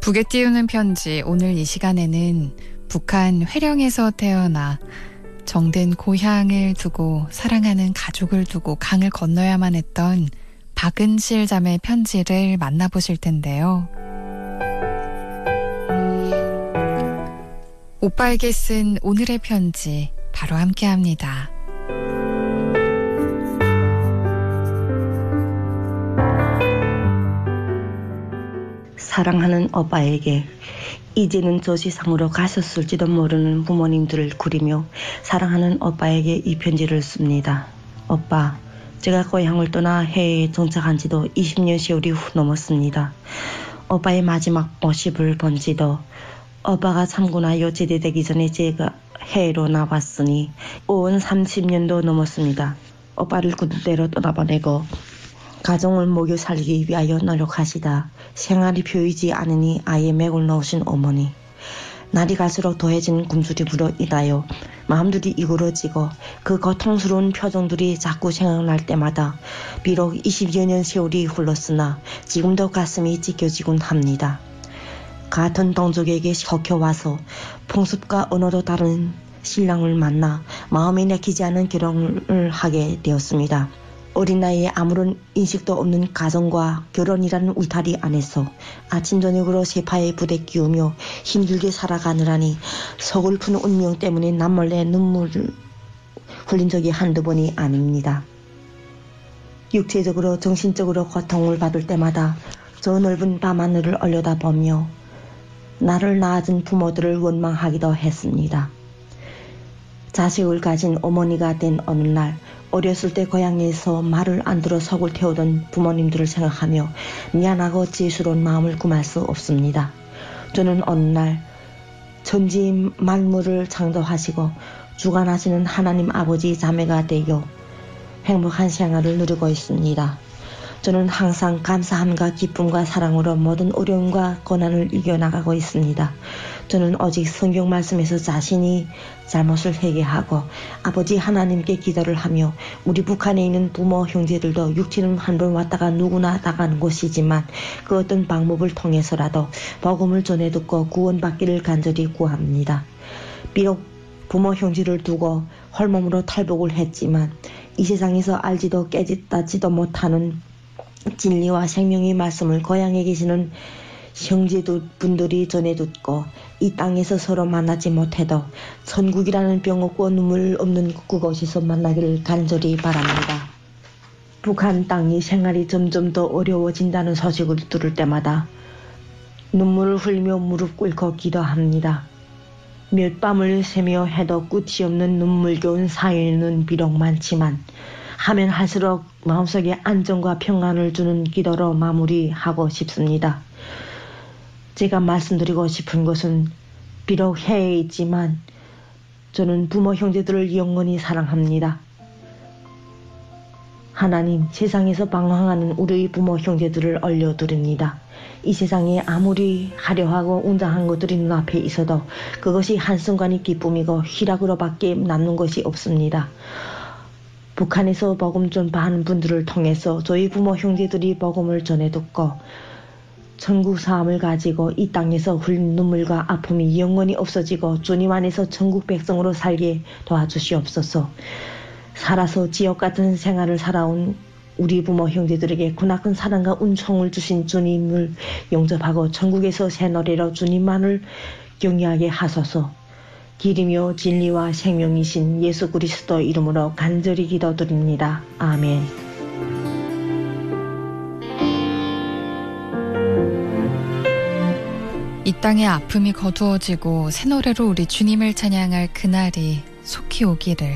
북에 띄우는 편지. 오늘 이 시간에는 북한 회령에서 태어나 정든 고향을 두고 사랑하는 가족을 두고 강을 건너야만 했던 박은실 자매의 편지를 만나보실 텐데요. 오빠에게 쓴 오늘의 편지 바로 함께합니다. 사랑하는 오빠에게 이제는 저 세상으로 가셨을지도 모르는 부모님들을 그리며 사랑하는 오빠에게 이 편지를 씁니다. 오빠, 제가 고향을 떠나 해외에 정착한 지도 20년 세월이 넘었습니다. 오빠의 마지막 모습을 본 지도 오빠가 참고나요 제대되기 전에 제가 해외로 나왔으니 온 30년도 넘었습니다. 오빠를 군대로 떠나보내고 가정을 먹여 살기 위하여 노력하시다 생활이 보이지 않으니 아예 맥을 넣으신 어머니. 날이 갈수록 더해진 굶주림으로 인하여 마음들이 이그러지고 그 고통스러운 표정들이 자꾸 생각날 때마다 비록 20여 년 세월이 흘렀으나 지금도 가슴이 찢겨지곤 합니다. 같은 동족에게 섞여와서 풍습과 언어도 다른 신랑을 만나 마음에 내키지 않은 결혼을 하게 되었습니다. 어린 나이에 아무런 인식도 없는 가정과 결혼이라는 울타리 안에서 아침 저녁으로 세파에 부대끼우며 힘들게 살아가느라니 서글픈 운명 때문에 남몰래 눈물을 흘린 적이 한두 번이 아닙니다. 육체적으로 정신적으로 고통을 받을 때마다 저 넓은 밤하늘을 올려다보며 나를 낳아준 부모들을 원망하기도 했습니다. 자식을 가진 어머니가 된 어느 날 어렸을 때 고향에서 말을 안 들어 속을 태우던 부모님들을 생각하며 미안하고 죄스러운 마음을 금할 수 없습니다. 저는 어느 날 천지 만물을 창조하시고 주관하시는 하나님 아버지 자매가 되어 행복한 생활을 누리고 있습니다. 저는 항상 감사함과 기쁨과 사랑으로 모든 어려움과 고난을 이겨나가고 있습니다. 저는 오직 성경 말씀에서 자신이 잘못을 회개하고 아버지 하나님께 기도를 하며 우리 북한에 있는 부모 형제들도 육체는 한번 왔다가 누구나 나가는 곳이지만 그 어떤 방법을 통해서라도 복음을 전해 듣고 구원받기를 간절히 구합니다. 비록 부모 형제를 두고 홀몸으로 탈북을 했지만 이 세상에서 알지도 깨닫지도 못하는 진리와 생명의 말씀을 고향에 계시는 형제분들이 전해 듣고 이 땅에서 서로 만나지 못해도 천국이라는 병 없고 눈물 없는 그곳에서 만나기를 간절히 바랍니다. 북한 땅의 생활이 점점 더 어려워진다는 소식을 들을 때마다 눈물을 흘리며 무릎 꿇고 기도합니다. 몇 밤을 새며 해도 끝이 없는 눈물겨운 사연은 비록 많지만 하면 할수록 마음속에 안정과 평안을 주는 기도로 마무리하고 싶습니다. 제가 말씀드리고 싶은 것은 비록 해외에 있지만 저는 부모 형제들을 영원히 사랑합니다. 하나님, 세상에서 방황하는 우리 부모 형제들을 올려드립니다. 이 세상에 아무리 화려하고 웅장한 것들이 눈앞에 있어도 그것이 한순간의 기쁨이고 희락으로밖에 남는 것이 없습니다. 북한에서 복음 전파하는 분들을 통해서 저희 부모 형제들이 복음을 전해 듣고 천국 사함을 가지고 이 땅에서 흘린 눈물과 아픔이 영원히 없어지고 주님 안에서 천국 백성으로 살게 도와주시옵소서. 살아서 지옥 같은 생활을 살아온 우리 부모 형제들에게 크나큰 사랑과 은총을 주신 주님을 영접하고 천국에서 새 노래로 주님만을 경외하게 하소서. 길이며 진리와 생명이신 예수 그리스도 이름으로 간절히 기도드립니다. 아멘. 이 땅의 아픔이 거두어지고 새 노래로 우리 주님을 찬양할 그날이 속히 오기를.